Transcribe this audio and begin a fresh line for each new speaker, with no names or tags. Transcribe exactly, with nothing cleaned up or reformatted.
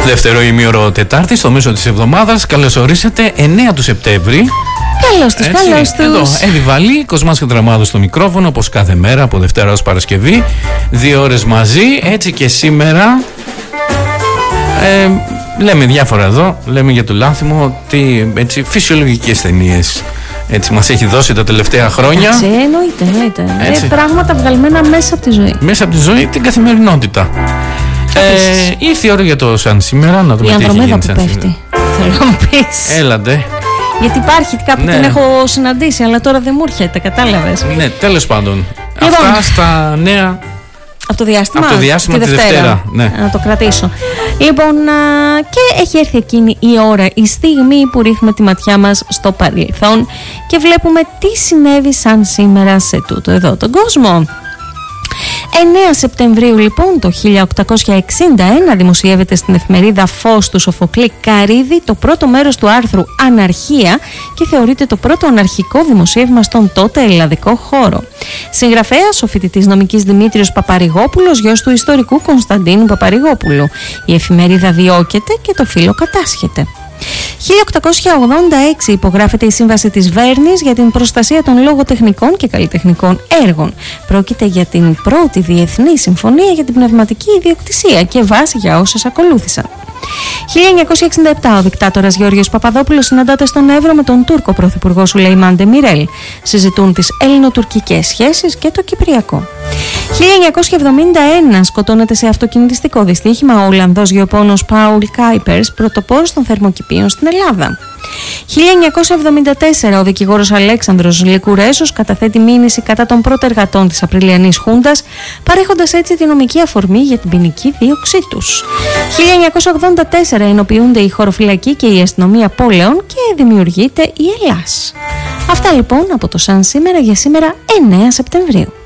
Δεύτερο ημίωρο Τετάρτη, στο μέσο της εβδομάδας. Καλώς ορίσατε, εννέα του Σεπτέμβρη.
Καλώς τους, καλώς τους.
Εδώ, Έλλη Βαλή, Κοσμάς Κατραμάδος στο μικρόφωνο, όπως κάθε μέρα από Δευτέρα ως Παρασκευή. Δύο ώρες μαζί, έτσι και σήμερα. Ε, λέμε διάφορα εδώ, λέμε για το Λάνθιμο, τι, έτσι, φυσιολογικές ταινίες. Έτσι μας έχει δώσει τα τελευταία χρόνια.
Έτσι, εννοείται, εννοείται. Ε, πράγματα βγαλμένα μέσα από τη ζωή.
Μέσα από τη ζωή, την καθημερινότητα. Ε, ήρθε η ώρα για το σαν σήμερα, να δούμε
η
τι έχει γίνει
που
σαν
πέφτει.
σήμερα.
Θέλω να μου πεις.
Έλατε.
Γιατί υπάρχει κάπου,
Ναι.
την έχω συναντήσει, αλλά τώρα δεν μου έρχεται, κατάλαβες.
Ναι, τέλος πάντων.
Λοιπόν.
Αυτά στα νέα.
Από το διάστημα,
Από το διάστημα τη Δευτέρα, ναι.
Να το κρατήσω. Λοιπόν, α, και έχει έρθει εκείνη η ώρα, η στιγμή που ρίχνουμε τη ματιά μας στο παρελθόν και βλέπουμε τι συνέβη σαν σήμερα σε τούτο εδώ τον κόσμο. εννέα Σεπτεμβρίου λοιπόν το χίλια οκτακόσια εξήντα ένα δημοσιεύεται στην εφημερίδα Φως του Σοφοκλή Καρύδη το πρώτο μέρος του άρθρου «Αναρχία» και θεωρείται το πρώτο αναρχικό δημοσίευμα στον τότε ελλαδικό χώρο. Συγγραφέας ο φοιτητής νομικής Δημήτριος Παπαρηγόπουλος, γιος του ιστορικού Κωνσταντίνου Παπαρηγόπουλου. Η εφημερίδα διώκεται και το φύλλο κατάσχεται. χίλια οκτακόσια ογδόντα έξι υπογράφεται η Σύμβαση της Βέρνης για την προστασία των λογοτεχνικών και καλλιτεχνικών έργων. Πρόκειται για την πρώτη διεθνή συμφωνία για την πνευματική ιδιοκτησία και βάση για όσες ακολούθησαν. χίλια εννιακόσια εξήντα επτά ο δικτάτορας Γεώργιος Παπαδόπουλος συναντάται στον Εύρο με τον Τούρκο πρωθυπουργό Σουλεϊμάν Ντεμιρέλ. Συζητούν τις ελληνοτουρκικές σχέσεις και το κυπριακό. χίλια εννιακόσια εβδομήντα ένα σκοτώνεται σε αυτοκινητιστικό δυστύχημα ο Ολλανδός γεωπόνος Πάουλ Κάιπερς, πρωτοπόρος των θερμοκηπίων στην Ελλάδα. χίλια εννιακόσια εβδομήντα τέσσερα ο δικηγόρος Αλέξανδρος Λικουρέζος καταθέτει μήνυση κατά των πρωτεργατών της Απριλιανής Χούντας, παρέχοντας έτσι τη νομική αφορμή για την ποινική δίωξή τους. χίλια εννιακόσια ογδόντα τέσσερα ενοποιούνται η χωροφυλακή και η αστυνομία πόλεων και δημιουργείται η Ελλάς. Αυτά λοιπόν από το σαν σήμερα για σήμερα εννέα Σεπτεμβρίου.